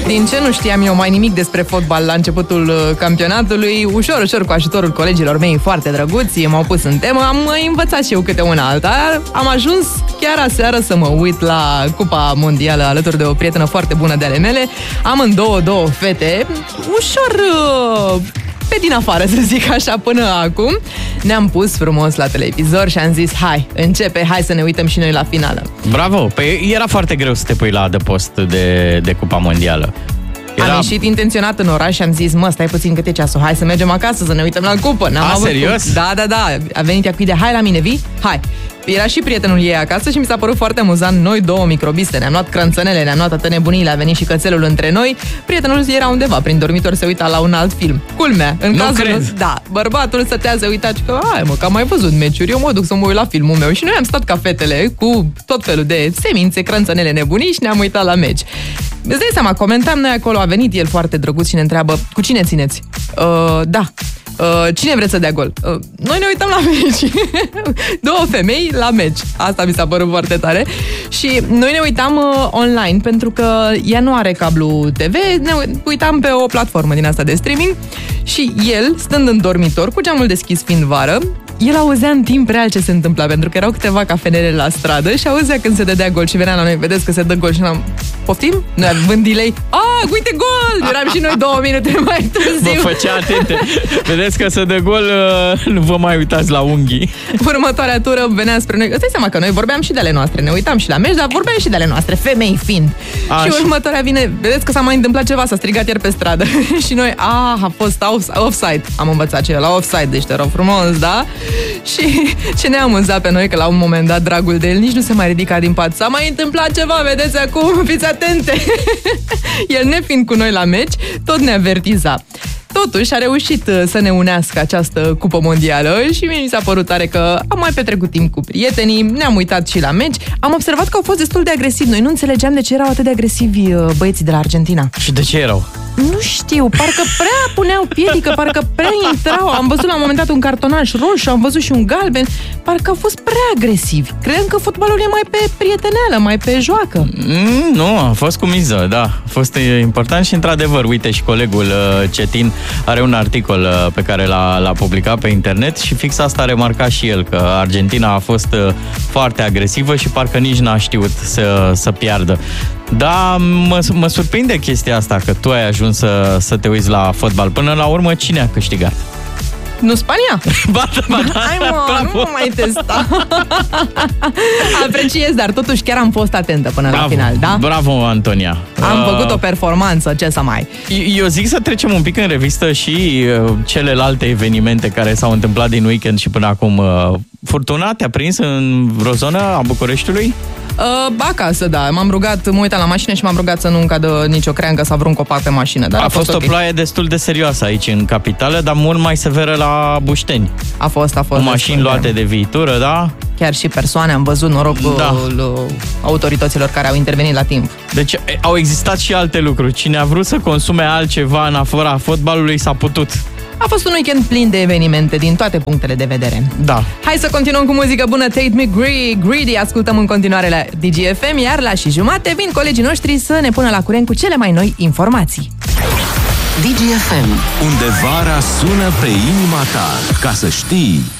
Din ce nu știam eu mai nimic despre fotbal la începutul campionatului, ușor, cu ajutorul colegilor mei foarte drăguți, m-au pus în temă, am învățat și eu câte una alta. Am ajuns chiar aseară să mă uit la Cupa Mondială alături de o prietenă foarte bună de ale mele. Am două fete, ușor pe din afară, să zic așa, până acum. Ne-am pus frumos la televizor și am zis, hai să ne uităm și noi la finală. Bravo! Păi era foarte greu să te pui la adăpost de Cupa Mondială. Am ieșit intenționat în oraș și am zis, stai puțin cât e ceasul, hai să mergem acasă să ne uităm la cupă. Serios? Da, a venit ea cu ideea, hai la mine, vii? Hai! Era și prietenul ei acasă și mi s-a părut foarte amuzant. Noi două microbiste, ne-am luat crânțănele, ne-am luat toate nebuniile, a venit și cățelul între noi. Prietenul era undeva prin dormitor, se uita la un alt film. Culmea, în cazul nostru, da, bărbatul stătea, se uita și că, că am mai văzut meciuri, eu mă duc să mă uit la filmul meu. Și noi am stat ca fetele cu tot felul de semințe, crânțănele nebunii și ne-am uitat la meci. Îți dai seama, comentam noi acolo, a venit el foarte drăguț și ne întreabă, cu cine țineți? Cine vreți să dea gol? Noi ne uităm la meci. Două femei la meci. Asta mi s-a părut foarte tare. Și noi ne uitam online, pentru că ea nu are cablu TV, ne uitam pe o platformă din asta de streaming. Și el, stând în dormitor, cu geamul deschis fiind vară, el auzea în timp real ce se întâmpla, pentru că erau câteva cafenele la stradă și auzea când se dădea gol și venea la noi, vedeți că se dă gol și n-am... Poftim? Noi având delay. Uite gol! Eram și noi 2 minute mai târziu. Vă făcea atente. Vedeți că se dă gol, nu vă mai uitați la unghii. Următoarea tură venea spre noi. Îți dai seama că noi vorbeam și de ale noastre, ne uitam și la meci, dar vorbeam și de ale noastre, femei fiind. Și următoarea vine, vedeți că s-a mai întâmplat ceva, s-a strigat iar pe stradă. Și noi, a fost offside. Am învățat ce e la offside, deci te rog frumos, da? Și ce ne-a amuzat pe noi, că la un moment dat dragul de el nici nu se mai ridica din pat. S-a mai întâmplat ceva, vedeți acum, fiți atente. El nefiind cu noi la meci, tot ne avertiza. Totuși a reușit să ne unească această cupă mondială și mie mi s-a părut tare că am mai petrecut timp cu prietenii, ne-am uitat și la meci. Am observat că au fost destul de agresivi. Noi nu înțelegeam de ce erau atât de agresivi băieții de la Argentina. Și de ce erau? Nu știu, parcă prea puneau piedică, parcă prea intrau. Am văzut la un moment dat un cartonaș roșu, am văzut și un galben. Parcă au fost prea agresivi. Cred că fotbalul e mai pe prieteneală, mai pe joacă. Nu, a fost cu miză, da. A fost important și într-adevăr, uite, și colegul Cetin are un articol pe care l-a publicat pe internet și fix asta a remarcat și el, că Argentina a fost foarte agresivă și parcă nici n-a știut să piardă. Da, mă surprinde chestia asta, că tu ai ajuns să te uiți la fotbal. Până la urmă, cine a câștigat? Nu Spania? Ba, hai mă, nu mai testa. Apreciez, dar totuși chiar am fost atentă până la final, da? Bravo, Antonia. Am făcut o performanță, ce să mai... Eu zic să trecem un pic în revistă și celelalte evenimente care s-au întâmplat din weekend și până acum. Furtuna te-a prins în vreo zonă a Bucureștiului? Acasă, da. M-am rugat, mă uitam la mașină și m-am rugat să nu cadă nicio creangă sau vreun copac pe mașină. Dar a fost o ploaie destul de serioasă aici în capitală, dar mult mai severă la Bușteni. A fost. Cu mașini luate de viitură, da? Chiar și persoane, am văzut, norocul autorităților care au intervenit la timp. Deci au existat și alte lucruri. Cine a vrut să consume altceva în afara fotbalului s-a putut. A fost un weekend plin de evenimente din toate punctele de vedere. Da. Hai să continuăm cu muzică bună. Tate McGree, Greedy, ascultăm în continuare la DGFM, iar la 6:30 vin colegii noștri să ne pună la curent cu cele mai noi informații. DGFM. Unde vara sună pe inima ta, ca să știi.